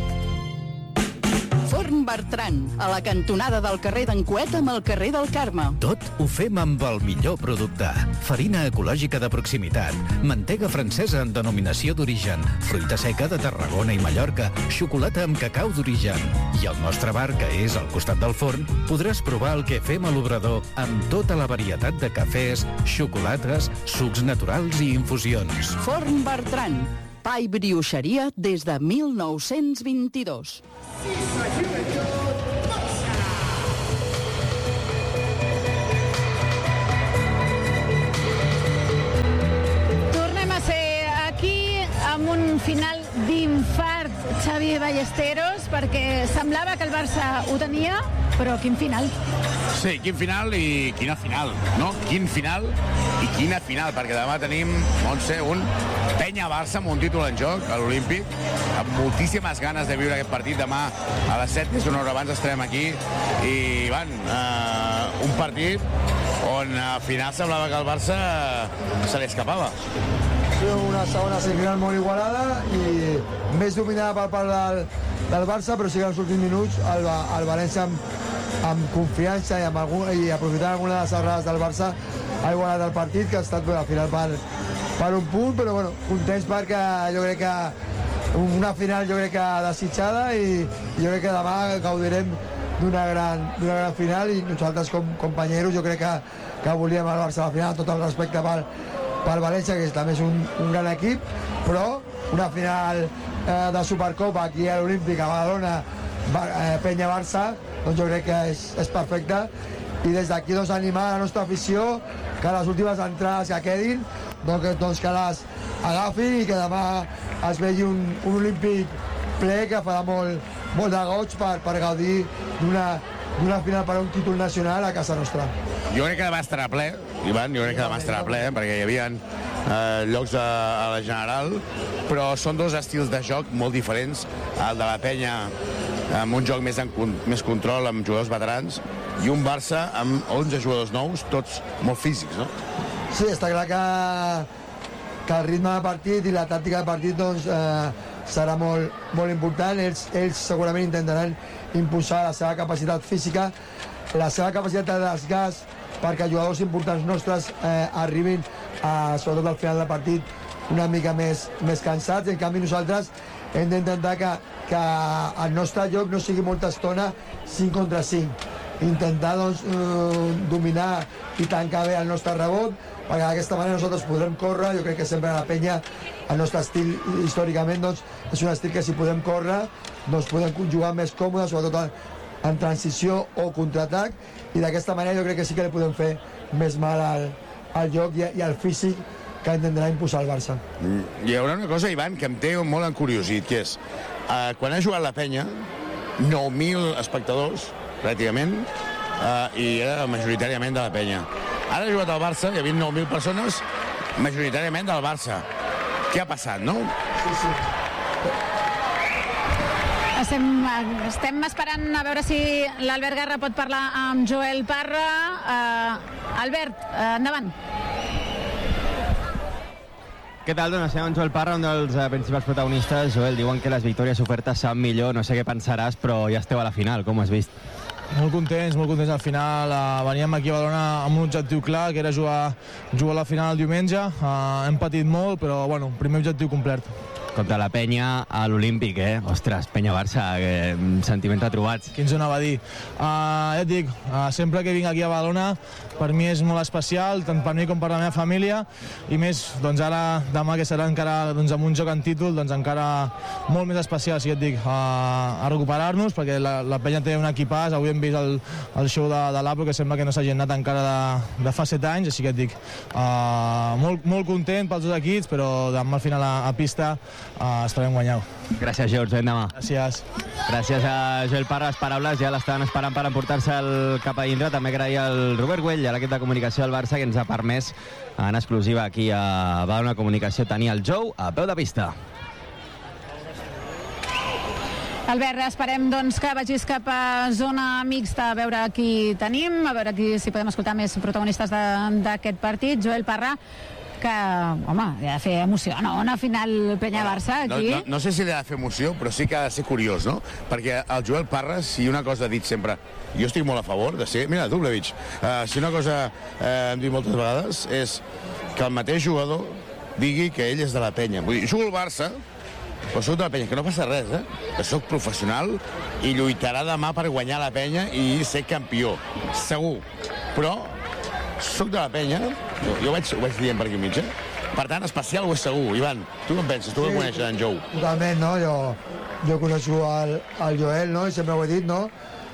Forn Bertran, a la cantonada del carrer d'en Cuet amb el carrer del Carme. Tot ho fem amb el millor producte. Farina ecològica de proximitat, mantega francesa en denominació d'origen, fruita seca de Tarragona i Mallorca, xocolata amb cacau d'origen. I al nostre bar, que és al costat del forn, podràs provar el que fem a l'obrador amb tota la varietat de cafès, xocolates, sucs naturals i infusions. Forn Bertran, pa i brioixeria des de mil nou-cents vint-i-dos. Tornem a ser aquí amb un final d'infart, Xavi Ballesteros, perquè semblava que el Barça ho tenia, però quin final. Sí, quin final i quina final, no? Quin final i quina final, perquè demà tenim, Montse, un Penya-Barça amb un títol en joc a l'Olímpic, amb moltíssimes ganes de viure aquest partit. Demà a les set, és una hora abans, estarem aquí, i, van, eh, un partit on al final semblava que el Barça se li escapava. Una segona semifinal molt igualada i més dominada per part del, del Barça, però sí que en els últims minuts el, el València amb, amb confiança i, amb algun, i aprofitant alguna de les errades del Barça ha igualat el partit, que ha estat bé, al final per, per un punt, però bueno, contents perquè jo crec que una final jo crec que desitjada i, i jo crec que demà gaudirem d'una gran, d'una gran final i nosaltres com companyeros jo crec que, que volíem el Barça a la final, tot el respecte pel pel València, que també és un, un gran equip, però una final eh, de Supercopa aquí a l'Olímpic, a Badalona, eh, Penya-Barça, doncs jo crec que és, és perfecte. I des d'aquí doncs, animar la nostra afició que les últimes entrades que quedin doncs, doncs que les agafin i que demà es vegi un, un Olímpic ple que farà molt, molt de goig per, per gaudir d'una d'una final per a un títol nacional a casa nostra. Jo crec que demà estarà ple, Ivan, jo crec que demà estarà ple, eh, perquè hi havia eh, llocs a, a la General, però són dos estils de joc molt diferents. El de la Penya amb un joc més, en, més control, amb jugadors veterans, i un Barça amb onze jugadors nous, tots molt físics, no? Sí, està clar que, que el ritme de partit i la tàctica de partit doncs, eh, serà molt, molt important. Ells, ells segurament intentaran impulsar la seva capacitat física, la seva capacitat de desgast perquè jugadors importants nostres eh, arribin, a, sobretot al final del partit, una mica més, més cansats. En canvi, nosaltres hem d'intentar que, que el nostre joc no sigui molta estona cinc contra cinc. Intentar doncs, eh, dominar i tancar bé el nostre rebot, perquè d'aquesta manera nosaltres podrem córrer. Jo crec que sempre a la Penya el nostre estil històricament doncs, és un estil que si podem córrer doncs podem jugar més còmodes, sobretot en, en transició o contraatac, i d'aquesta manera jo crec que sí que li podem fer més mal al, al joc i, i al físic que intentarà imposar el Barça. Hi haurà una cosa, Ivan, que em té molt encuriosit, que és, eh, quan ha jugat la Penya, nou mil espectadors, pràcticament, eh, i era majoritàriament de la Penya. Ara ha jugat al Barça, hi havia nou mil persones, majoritàriament del Barça. Què ha passat, no? Sí, sí. Estem, estem esperant a veure si l'Albert Garra pot parlar amb Joel Parra. Uh, Albert, uh, endavant. Què tal? Doncs estem amb Joel Parra, un dels uh, principals protagonistes. Joel, diuen que les victòries ofertes seran millor. No sé què pensaràs, però ja esteu a la final. Com ho has vist? Molt contents, molt contents al final. Uh, veníem aquí a Badalona amb un objectiu clar, que era jugar, jugar la final el diumenge. Uh, hem patit molt, però bueno, primer objectiu complert. Contra la Penya a l'Olímpic, eh? Ostres, Penya-Barça, que sentiments retrobats. Qui ens ho anava a dir? Uh, ja et dic, uh, sempre que vinc aquí a Badalona, per mi és molt especial, tant per mi com per la meva família, i més, doncs ara, demà que serà encara doncs, amb un joc en títol, doncs encara molt més especial, si ja et dic, uh, a recuperar-nos, perquè la, la Penya té un equipàs. Avui hem vist el, el show de, de l'Apro, que sembla que no s'hagi anat encara de, de fa set anys, així que et dic, uh, molt, molt content pels dos equips, però demà al final a, a pista Uh, esperem guanyar. Gràcies, George. Ben demà. Gràcies. Gràcies a Joel Parra. Les paraules ja l'estan esperant per emportar-se'l cap a dintre. També agrair al Robert Güell, a l'equip de comunicació del Barça, que ens ha permès en exclusiva aquí a Badalona Comunicació tenir el Jou a peu de pista. Albert, esperem doncs, que vagis cap a zona mixta a veure qui tenim, a veure aquí si podem escoltar més protagonistes d'aquest partit. Joel Parra, que, home, li ha de fer emoció, no? Una final Penya-Barça aquí. No, no, no sé si li ha de fer emoció, però sí que ha de ser curiós, no? Perquè el Joel Parra, si una cosa ha dit sempre, jo estic molt a favor de ser... Mira, Dublevich, uh, si una cosa uh, hem dit moltes vegades és que el mateix jugador digui que ell és de la Penya. Vull dir, jugo al Barça, però soc de la Penya, que no passa res, eh? Que soc professional i lluitarà demà per guanyar la Penya i ser campió, segur. Però soc de la penya, jo, jo ho vaig, ho vaig dient per aquí mitja, per tant, especial ho és segur. Ivan, tu com penses? Tu sí, el coneixes, en Jou? Totalment, no? Jo, jo coneixo el, el Joel, no? I sempre ho he dit, no?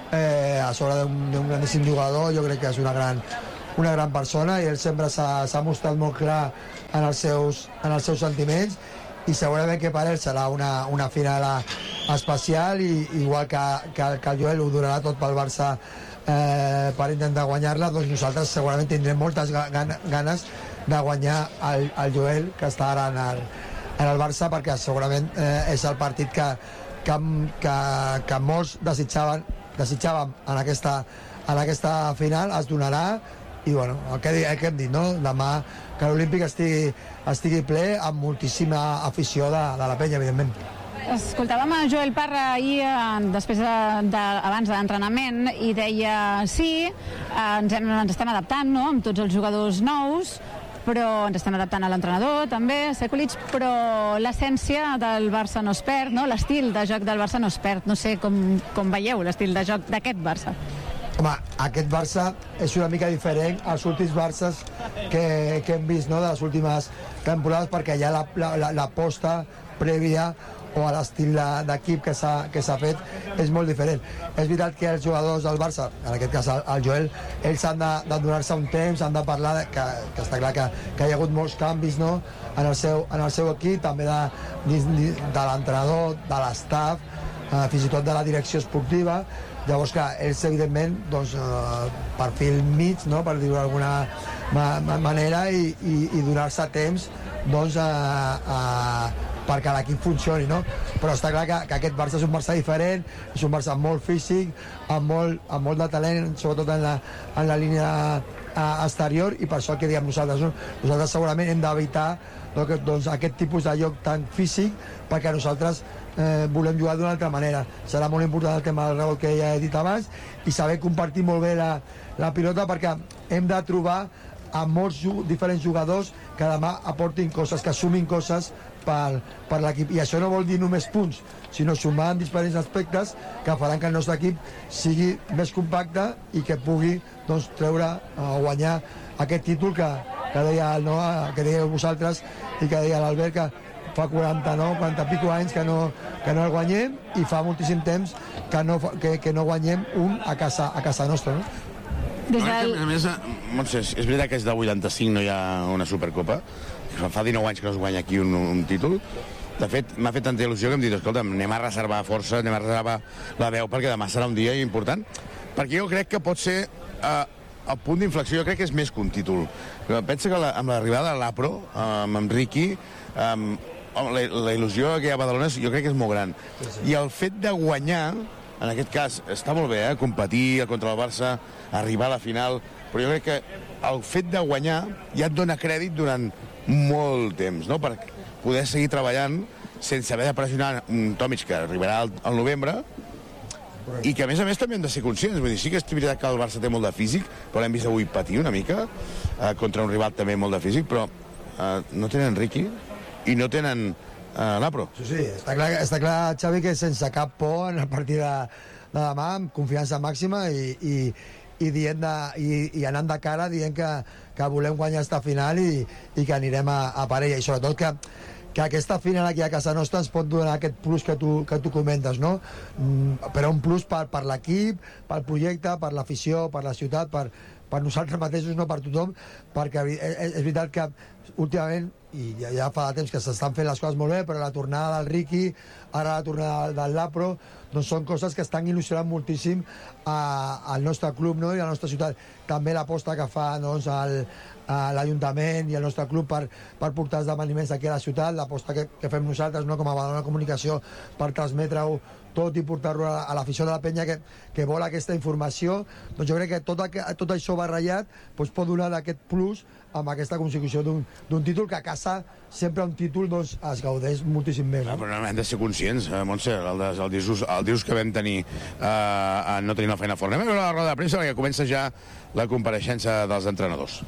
Eh, a sobre d'un grandíssim jugador, jo crec que és una gran, una gran persona i ell sempre s'ha mostrat molt clar en els seus, en els seus sentiments i segurament que per ell serà una, una final especial i igual que, que, que el Joel ho donarà tot pel Barça eh, per intentar guanyar-la, doncs nosaltres segurament tindrem moltes ganes de guanyar el, el Joel, que està ara en el, en el Barça, perquè segurament eh, és el partit que, que, que, que molts desitjaven, desitjàvem en aquesta, en aquesta final, es donarà i bueno, el que, el que hem dit, no? Demà que l'Olímpic estigui, estigui ple amb moltíssima afició de, de la penya, evidentment. Escoltàvem a Joel Parra ahir, després de, de, abans de l'entrenament, i deia, sí, ens, hem, ens estem adaptant, no?, amb tots els jugadors nous, però ens estem adaptant a l'entrenador, també, a Sekulic, però l'essència del Barça no es perd, no?, l'estil de joc del Barça no es perd. No sé com, com veieu l'estil de joc d'aquest Barça. Home, aquest Barça és una mica diferent als últims Barças que, que hem vist, no?, de les últimes temporades, perquè ja l'aposta la, la, prèvia o a l'estil d'equip que s'ha fet és molt diferent. És veritat que els jugadors del Barça, en aquest cas el, el Joel, ells han de, de donar-se un temps, han de parlar, de, que, que està clar que, que hi ha hagut molts canvis, no?, en el seu, en el seu equip, també de, de, de l'entrenador, de l'estaf, eh, fins i tot de la direcció esportiva. Llavors que ells, evidentment, doncs, eh, perfil mig, no?, per dir-ho d'alguna ma ma manera, i, i, i donar-se temps doncs, a, a, perquè l'equip funcioni, no? Però està clar que, que aquest Barça és un Barça diferent, és un Barça molt físic, amb molt, amb molt de talent, sobretot en la, en la línia exterior, i per això el que diem nosaltres, no? Nosaltres segurament hem d'evitar doncs, aquest tipus de joc tan físic, perquè nosaltres eh, volem jugar d'una altra manera. Serà molt important el tema del rebot que ja he dit abans, i saber compartir molt bé la, la pilota, perquè hem de trobar a molts diferents jugadors que demà aportin coses, que sumin coses per, per l'equip. I això no vol dir només punts, sinó sumar en diferents aspectes que faran que el nostre equip sigui més compacte i que pugui doncs, treure o guanyar aquest títol que, que deia el Noah, que dèieu vosaltres i que deia l'Albert, que fa quaranta, no? quaranta i pico anys que no, que no el guanyem, i fa moltíssim temps que no, que, que no guanyem un a casa, a casa nostra, no? Des del... A més, Montse, és veritat que és del vuitanta-cinc, no hi ha una Supercopa. Fa dinou anys que no es guanya aquí un, un títol. De fet, m'ha fet tanta il·lusió que hem dit, escolta, anem a reservar força, anem a reservar la veu, perquè demà serà un dia important. Perquè jo crec que pot ser eh, el punt d'inflexió, jo crec que és més que un títol. Pensa que la, amb l'arribada de l'Apro, amb, amb Riqui, amb, la, la il·lusió que hi ha a Badalona jo crec que és molt gran. I el fet de guanyar, en aquest cas, està molt bé, eh? Competir contra el Barça, arribar a la final, però jo crec que el fet de guanyar ja et dona crèdit durant molt temps, no?, per poder seguir treballant sense haver de pressionar un Tomic que arribarà al, al novembre, i que a més a més també hem de ser conscients. Vull dir, sí que és veritat que el Barça té molt de físic, però l'hem vist avui patir una mica eh, contra un rival també molt de físic, però eh, no tenen Riqui i no tenen eh, l'Apro. Sí, sí, està clar, està clar, Xavi, que sense cap por en el partit de, de demà, amb confiança màxima i, i, i, dient de, i, i anant de cara dient que, que volem guanyar esta final i, i que anirem a, a parella, i sobretot que que aquesta final aquí a casa nostra ens pot donar aquest plus que tu, que tu comentes, no? Mm, però un plus per, per l'equip, pel projecte, per l'afició, per la ciutat, per, per nosaltres mateixos, no per tothom, perquè és, és veritat que últimament, i ja, ja fa temps que s'estan fent les coses molt bé, però la tornada del Riqui, ara la tornada del Lapro, doncs són coses que estan il·lusionant moltíssim a, al nostre club, no?, i a la nostra ciutat. També l'aposta que fa doncs, el, l'Ajuntament i el nostre club per, per portar esdeveniments aquí a la ciutat, l'aposta que, que fem nosaltres, no?, com a Badalona Comunicació, per transmetre-ho tot i portar-ho a, a l'afició de la penya que, que vol aquesta informació. Doncs jo crec que tot, tot això barrellat doncs, pot donar aquest plus amb aquesta consecució d'un títol, que a casa sempre un títol doncs, es gaudeix moltíssim més. No? Ah, però hem de ser conscients, eh, Montse, el, el, discurs, el discurs que vam tenir eh, no tenir la feina fora. Anem a veure la roda de premsa, perquè comença ja la compareixença dels entrenadors.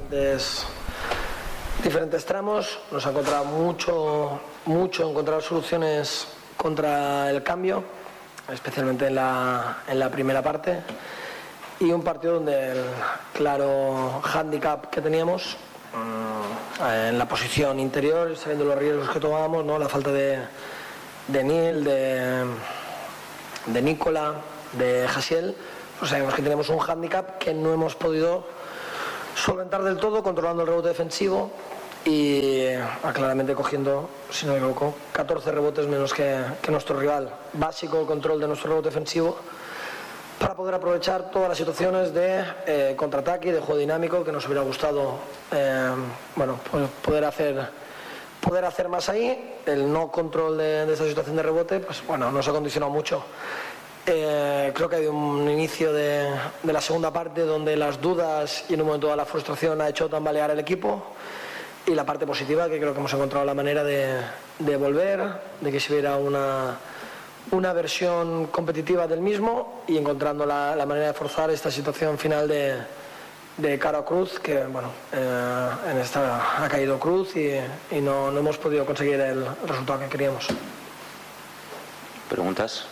Diferentes tramos, nos ha encontrado mucho, mucho encontrar soluciones contra el cambio, especialmente en la, en la primera parte, y un partido donde el claro hándicap que teníamos en la posición interior, sabiendo los riesgos que tomábamos, ¿no? La falta de, de Neil, de, de Nicola, de Jasiel, pues sabemos que tenemos un hándicap que no hemos podido solventar del todo, controlando el rebote defensivo y claramente cogiendo, si no me equivoco, catorce rebotes menos que, que nuestro rival. Básico el control de nuestro rebote defensivo para poder aprovechar todas las situaciones de eh, contraataque y de juego dinámico que nos hubiera gustado eh, bueno, pues poder hacer poder hacer más ahí. El no control de, de esta situación de rebote, pues bueno, nos ha condicionado mucho. Eh, creo que hay un inicio de, de la segunda parte donde las dudas y en un momento de la frustración ha hecho tambalear el equipo, y la parte positiva que creo que hemos encontrado la manera de, de volver, de que se viera una una versión competitiva del mismo y encontrando la, la manera de forzar esta situación final de, de cara a Cruz, que bueno, eh, en esta ha caído Cruz y, y no, no hemos podido conseguir el resultado que queríamos. ¿Preguntas?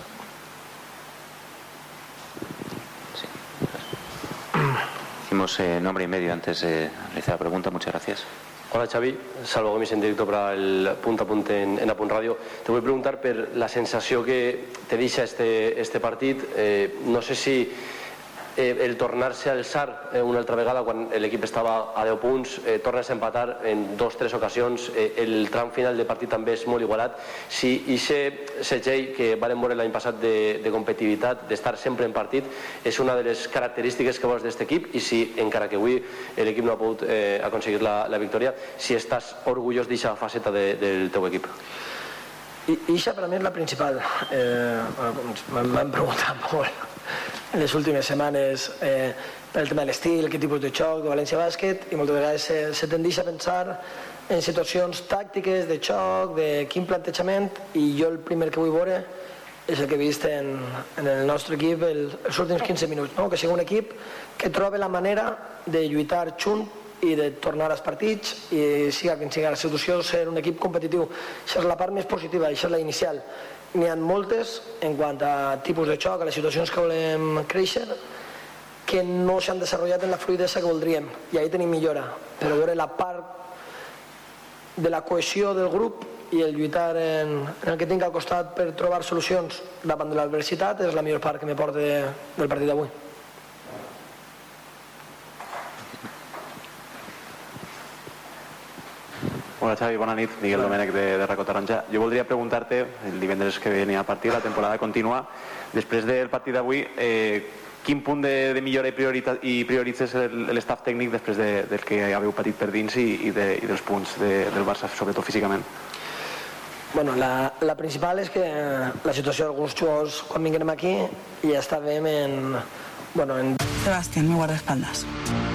Sí. Hicimos eh, nombre y medio antes de realizar la pregunta. Muchas gracias. Hola Xavi, Salvo Gomis en directo per al Punt a Punt en, en Apunt Ràdio. Te vull preguntar per la sensació que te deixa este, este partit. Eh, no sé si eh, el tornar-se a alçar eh, una altra vegada quan l'equip estava a deu punts, eh, tornes a empatar en dos o tres ocasions, eh, el tram final de partit també és molt igualat. Si aquest segell que vam veure l'any passat de, de competitivitat, d'estar sempre en partit, és una de les característiques que vols d'aquest equip, i si, encara que avui l'equip no ha pogut eh, aconseguir la, la victòria, si estàs orgullós d'aquesta faceta de, del teu equip. I això per a mi és la principal. Eh, M'han preguntat molt en les últimes setmanes eh, per el tema de l'estil, quin tipus de xoc de València Bàsquet, i moltes vegades se, se tendeix a pensar en situacions tàctiques de xoc, de quin plantejament, i jo el primer que vull veure és el que he vist en, en el nostre equip el, els últims quinze minuts, no? Que sigui un equip que trobi la manera de lluitar junt i de tornar als partits, i siga quin sigui la situació, ser un equip competitiu. Això és la part més positiva, això és la inicial. N'hi ha moltes en quant a tipus de xoc, a les situacions que volem créixer, que no s'han desenvolupat en la fluidesa que voldríem, i ahí tenim millora. Però veure la part de la cohesió del grup i el lluitar en, en el que tinc al costat per trobar solucions davant de l'adversitat és la millor part que me porta de, del partit d'avui. Hola Xavi, bona nit, Miguel Domènech de, de Racó Taronja. Jo voldria preguntar-te, el divendres que venia a partir, la temporada continua, després del partit d'avui, eh, quin punt de, de millora i, i prioritzes l'estaf tècnic després de, del que haveu patit per dins i, i, de, i dels punts de, del Barça, sobretot físicament? Bueno, la, la principal és que la situació d'alguns jugadors quan vinguem aquí ja estàvem en... Bueno, en... Sebastián, mi guardaespaldas.